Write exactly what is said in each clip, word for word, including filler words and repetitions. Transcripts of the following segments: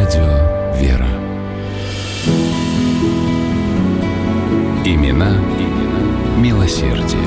Радио «Вера». Имена, имена милосердия.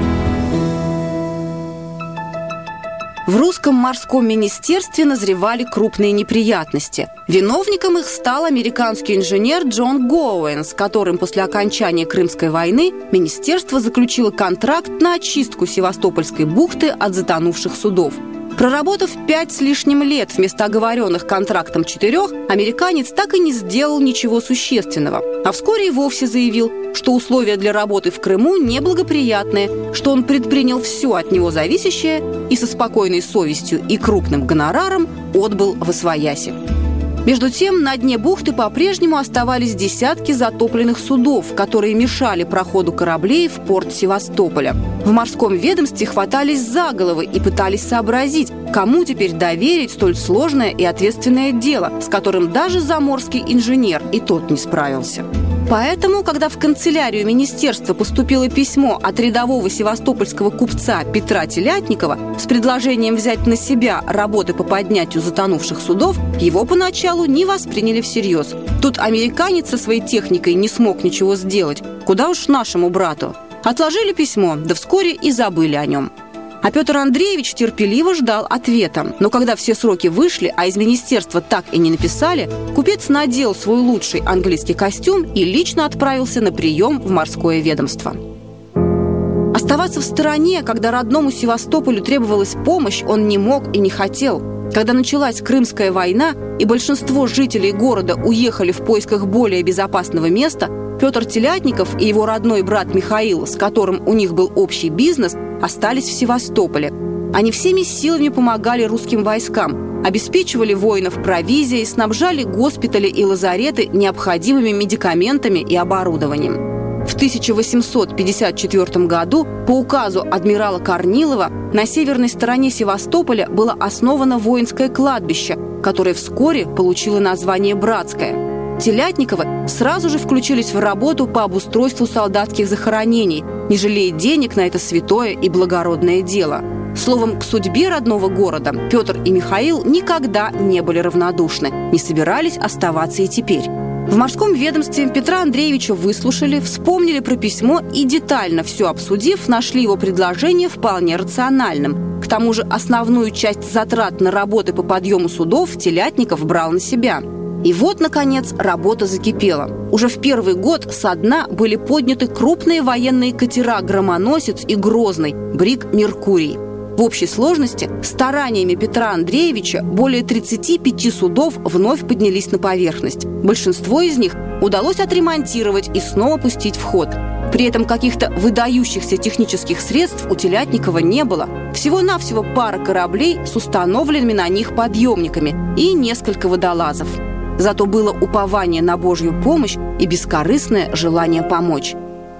В русском морском министерстве назревали крупные неприятности. Виновником их стал американский инженер Джон Гоуэн, с которым после окончания Крымской войны министерство заключило контракт на очистку Севастопольской бухты от затонувших судов. Проработав пять с лишним лет вместо оговоренных контрактом четырех, американец так и не сделал ничего существенного. А вскоре и вовсе заявил, что условия для работы в Крыму неблагоприятные, что он предпринял все от него зависящее и со спокойной совестью и крупным гонораром отбыл восвояси. Между тем, на дне бухты по-прежнему оставались десятки затопленных судов, которые мешали проходу кораблей в порт Севастополя. В морском ведомстве хватались за головы и пытались сообразить, кому теперь доверить столь сложное и ответственное дело, с которым даже заморский инженер и тот не справился. Поэтому, когда в канцелярию министерства поступило письмо от рядового севастопольского купца Петра Телятникова с предложением взять на себя работы по поднятию затонувших судов, его поначалу не восприняли всерьез. Тут американец со своей техникой не смог ничего сделать. Куда уж нашему брату. Отложили письмо, да вскоре и забыли о нем. А Петр Андреевич терпеливо ждал ответа. Но когда все сроки вышли, а из министерства так и не написали, купец надел свой лучший английский костюм и лично отправился на прием в морское ведомство. Оставаться в стороне, когда родному Севастополю требовалась помощь, он не мог и не хотел. Когда началась Крымская война и большинство жителей города уехали в поисках более безопасного места, Петр Телятников и его родной брат Михаил, с которым у них был общий бизнес, остались в Севастополе. Они всеми силами помогали русским войскам, обеспечивали воинов провизией, снабжали госпитали и лазареты необходимыми медикаментами и оборудованием. В тысяча восемьсот пятьдесят четвёртом году по указу адмирала Корнилова на северной стороне Севастополя было основано воинское кладбище, которое вскоре получило название «Братское». Телятниковы сразу же включились в работу по обустройству солдатских захоронений, не жалея денег на это святое и благородное дело. Словом, к судьбе родного города Петр и Михаил никогда не были равнодушны, не собирались оставаться и теперь. В морском ведомстве Петра Андреевича выслушали, вспомнили про письмо и, детально все обсудив, нашли его предложение вполне рациональным. К тому же основную часть затрат на работы по подъему судов Телятников брал на себя. И вот, наконец, работа закипела. Уже в первый год со дна были подняты крупные военные катера «Громоносец» и «Грозный», бриг «Меркурий». В общей сложности стараниями Петра Андреевича более тридцати пяти судов вновь поднялись на поверхность. Большинство из них удалось отремонтировать и снова пустить в ход. При этом каких-то выдающихся технических средств у Телятникова не было. Всего-навсего пара кораблей с установленными на них подъемниками и несколько водолазов. Зато было упование на Божью помощь и бескорыстное желание помочь.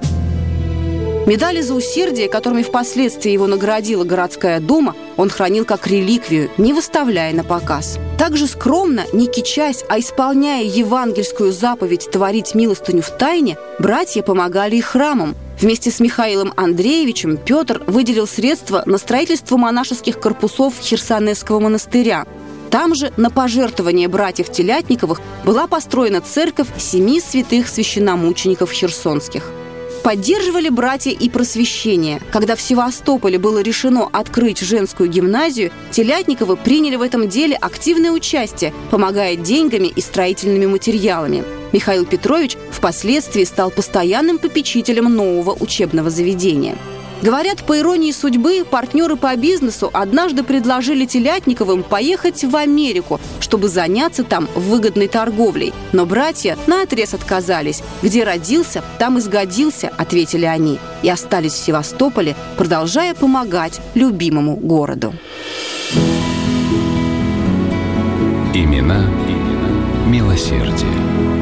Медали за усердие, которыми впоследствии его наградила городская дума, он хранил как реликвию, не выставляя на показ. Также скромно, не кичась, а исполняя евангельскую заповедь творить милостыню в тайне, братья помогали и храмам. Вместе с Михаилом Андреевичем Петр выделил средства на строительство монашеских корпусов Херсонесского монастыря. Там же на пожертвование братьев Телятниковых была построена церковь семи святых священномучеников херсонских. Поддерживали братья и просвещение. Когда в Севастополе было решено открыть женскую гимназию, Телятниковы приняли в этом деле активное участие, помогая деньгами и строительными материалами. Михаил Петрович впоследствии стал постоянным попечителем нового учебного заведения. Говорят, по иронии судьбы, партнеры по бизнесу однажды предложили Телятниковым поехать в Америку, чтобы заняться там выгодной торговлей. Но братья наотрез отказались. «Где родился, там и сгодился», — ответили они. И остались в Севастополе, продолжая помогать любимому городу. Имена, имена милосердия.